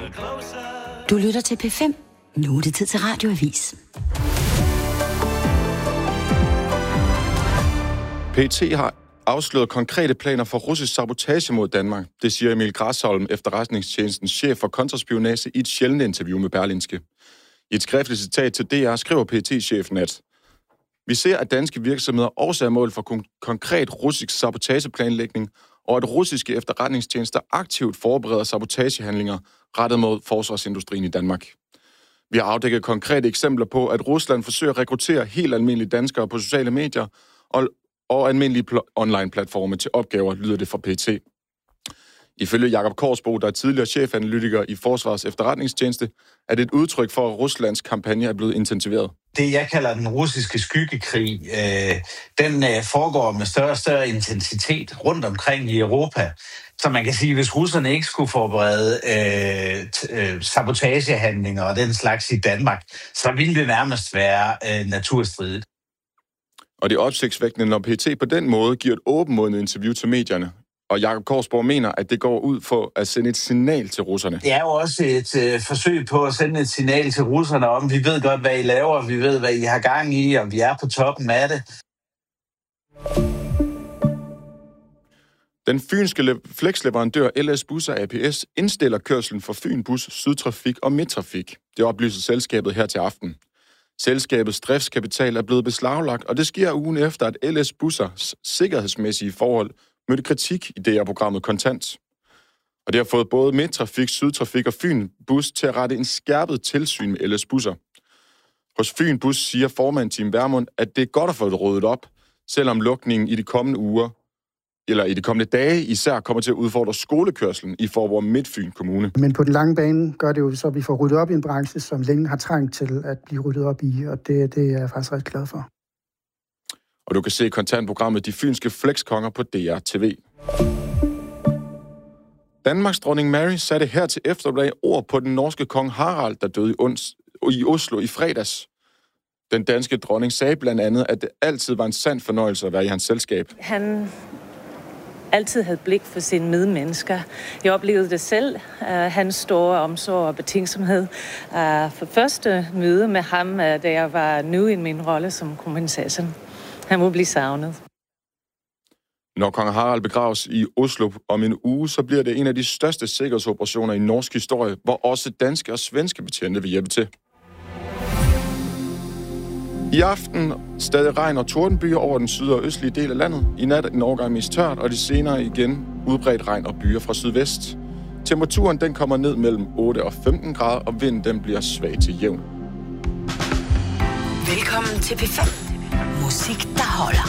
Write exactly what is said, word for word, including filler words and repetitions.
Du lytter til P fem. Nu er det tid til Radioavis. P T har afsløret konkrete planer for russisk sabotage mod Danmark. Det siger Emil Græsholm, efterretningstjenestens chef for kontraspionage, i et sjældent interview med Berlingske. I et skriftligt citat til D R skriver P T-chefen, at vi ser, at danske virksomheder også er mål for kon- konkret russisk sabotageplanlægning, og at russiske efterretningstjenester aktivt forbereder sabotagehandlinger rettet mod forsvarsindustrien i Danmark. Vi har afdækket konkrete eksempler på, at Rusland forsøger at rekruttere helt almindelige danskere på sociale medier og, og almindelige pl- online-platforme til opgaver, lyder det fra P T. Ifølge Jakob Korsbo, der er tidligere chefanalytiker i Forsvars Efterretningstjeneste, er det et udtryk for, at Ruslands kampagne er blevet intensiveret. Det, jeg kalder den russiske skyggekrig, øh, den øh, foregår med større og større intensitet rundt omkring i Europa. Så man kan sige, at hvis russerne ikke skulle forberede øh, t- øh, sabotagehandlinger og den slags i Danmark, så ville det nærmest være øh, naturstridigt. Og det er opsigtsvækkende, når P T på den måde giver et åbenmålet interview til medierne. Og Jakob Korsborg mener, at det går ud for at sende et signal til russerne. Det er jo også et øh, forsøg på at sende et signal til russerne om, vi ved godt, hvad I laver, vi ved, hvad I har gang i, og vi er på toppen af det. Den fynske flexleverandør L S Busser A P S indstiller kørslen for Fyn Bus, Sydtrafik og Midttrafik. Det oplyser selskabet her til aften. Selskabets driftskapital er blevet beslaglagt, og det sker ugen efter, at L S Bussers sikkerhedsmæssige forhold mødte kritik i D R-programmet Kontant. Og det har fået både Midttrafik, Sydtrafik og Fyn Bus til at rette en skærpet tilsyn med L S Busser. Hos Fyn Bus siger formand Tim Vermund, at det er godt at få det ryddet op, selvom lukningen i de kommende uger, eller i de kommende dage, især kommer til at udfordre skolekørslen i Faaborg Midtfyn Kommune. Men på den lange bane gør det jo så, at vi får ryddet op i en branche, som længe har trængt til at blive ryddet op i, og det, det er jeg faktisk ret glad for. Og du kan se kontantprogrammet De Fynske Flexkonger på D R T V. Danmarks dronning Mary satte her til eftermiddag ord på den norske kong Harald, der døde i, ons, i Oslo i fredags. Den danske dronning sagde blandt andet, at det altid var en sand fornøjelse at være i hans selskab. Han altid havde blik for sine medmennesker. Jeg oplevede det selv, uh, hans store omsorg og betænksomhed. Uh, for første møde med ham, uh, da jeg var nu i min rolle som kronprinsesse. Han må blive savnet. Når kong Harald begraves i Oslo om en uge, så bliver det en af de største sikkerhedsoperationer i norsk historie, hvor også danske og svenske betjente vil hjælpe til. I aften stadig regn og tordenbyer over den syd- og østlige del af landet. I nat en overgang mest tørt, og de senere igen udbredt regn og byer fra sydvest. Temperaturen den kommer ned mellem otte og femten grader, og vinden den bliver svag til jævn. Velkommen til P fem. Musik, der holder.